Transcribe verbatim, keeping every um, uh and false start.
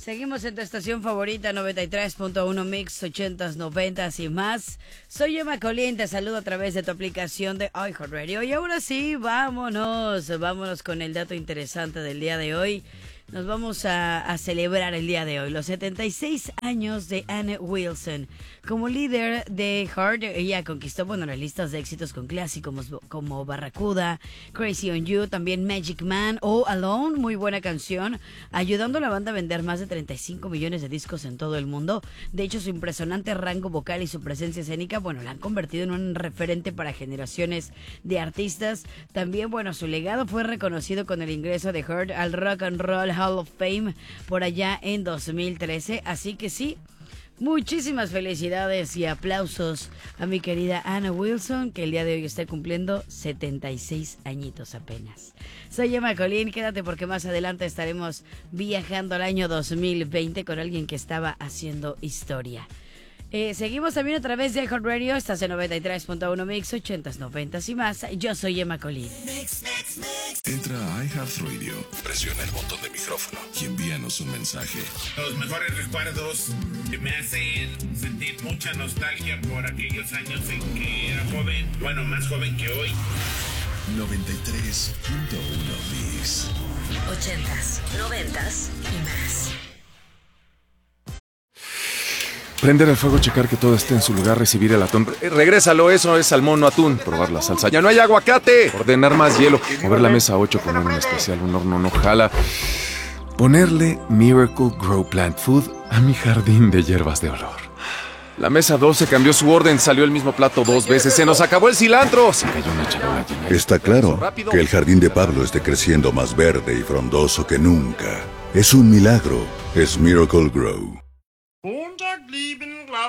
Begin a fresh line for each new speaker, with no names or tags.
Seguimos en tu estación favorita, noventa y tres punto uno Mix, ochentas, noventas y más. Soy Emma Colín, te saludo a través de tu aplicación de iHeartRadio. Y ahora sí, vámonos, vámonos con el dato interesante del día de hoy. Nos vamos a, a celebrar el día de hoy los setenta y seis años de Anne Wilson. Como líder de Heart, ella conquistó, bueno, las listas de éxitos con clásicos como, como Barracuda, Crazy on You, también Magic Man o Alone, muy buena canción, ayudando a la banda a vender más de treinta y cinco millones de discos en todo el mundo. De hecho, su impresionante rango vocal y su presencia escénica, bueno, la han convertido en un referente para generaciones de artistas. También, bueno, su legado fue reconocido con el ingreso de Heart al Rock and Roll Hall of Fame por allá en dos mil trece, así que sí, muchísimas felicidades y aplausos a mi querida Anne Wilson, que el día de hoy está cumpliendo setenta y seis añitos apenas. Soy Emma Colín, quédate porque más adelante estaremos viajando al año dos mil veinte con alguien que estaba haciendo historia. Eh, seguimos también a través de iHeartRadio, estás en noventa y tres punto uno Mix, ochentas, noventas y más. Yo soy Emma Colín.
Entra a iHeartRadio, presiona el botón de micrófono y envíanos un mensaje.
Los mejores recuerdos que me hacen sentir mucha nostalgia por aquellos años en que era joven, bueno, más joven que hoy.
noventa y tres punto uno Mix.
Ochentas, noventas y más.
Prender el fuego, checar que todo esté en su lugar, recibir el atún. Eh, regrésalo, eso es salmón, no atún. Probar la salsa. ¡Ya no hay aguacate! Ordenar más hielo. Mover la mesa ocho, poner un especial, un horno no jala. Ponerle Miracle Grow Plant Food a mi jardín de hierbas de olor. La mesa doce cambió su orden, salió el mismo plato dos veces. ¡Se nos acabó el cilantro! Se cayó una charola llena.
Está claro que el jardín de Pablo esté creciendo más verde y frondoso que nunca. Es un milagro. Es Miracle Grow.